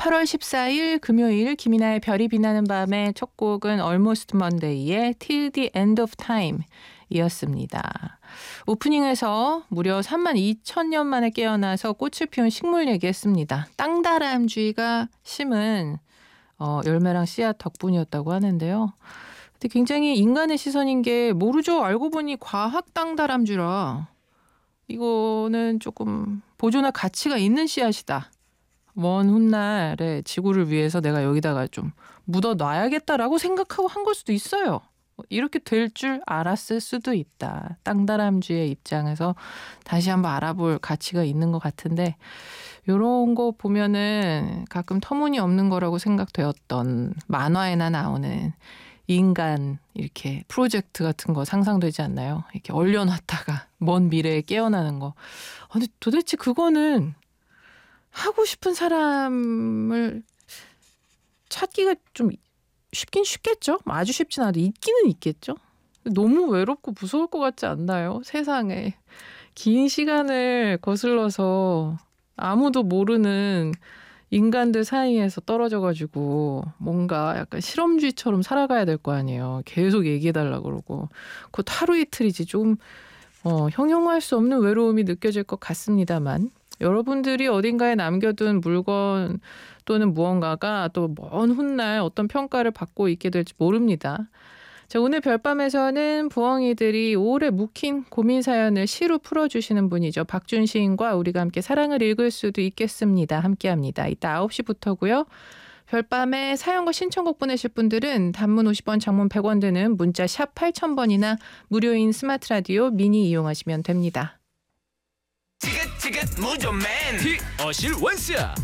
8월 14일 금요일 김이나의 별이 빛나는 밤의 첫 곡은 Almost Monday의 Till the End of Time 이었습니다. 오프닝에서 무려 32,000년 만에 깨어나서 꽃을 피운 식물 얘기했습니다. 땅다람쥐가 심은 열매랑 씨앗 덕분이었다고 하는데요. 근데 굉장히 인간의 시선인 게 모르죠. 알고 보니 과학 땅다람쥐라 이거는 조금 보존할 가치가 있는 씨앗이다. 먼 훗날에 지구를 위해서 내가 여기다가 좀 묻어놔야겠다라고 생각하고 한 걸 수도 있어요. 이렇게 될 줄 알았을 수도 있다. 땅다람쥐의 입장에서 다시 한번 알아볼 가치가 있는 것 같은데 이런 거 보면은 가끔 터무니없는 거라고 생각되었던 만화에나 나오는 인간 이렇게 프로젝트 같은 거 상상되지 않나요? 이렇게 얼려놨다가 먼 미래에 깨어나는 거. 근데 도대체 그거는 하고 싶은 사람을 찾기가 좀 쉽긴 쉽겠죠? 아주 쉽진 않아도 있기는 있겠죠? 너무 외롭고 무서울 것 같지 않나요? 세상에. 긴 시간을 거슬러서 아무도 모르는 인간들 사이에서 떨어져가지고 뭔가 약간 실험주의처럼 살아가야 될 거 아니에요. 계속 얘기해달라고 그러고. 그것 하루 이틀이지 좀 형용할 수 없는 외로움이 느껴질 것 같습니다만 여러분들이 어딘가에 남겨둔 물건 또는 무언가가 또 먼 훗날 어떤 평가를 받고 있게 될지 모릅니다. 자, 오늘 별밤에서는 부엉이들이 오래 묵힌 고민 사연을 시로 풀어주시는 분이죠. 박준 시인과 우리가 함께 사랑을 읽을 수도 있겠습니다. 함께합니다. 이따 9시부터고요. 별밤에 사연과 신청곡 보내실 분들은 단문 50원, 장문 100원 드는 문자 샵 8000번이나 무료인 스마트 라디오 미니 이용하시면 됩니다. 티켓 무조맨 티어실 원스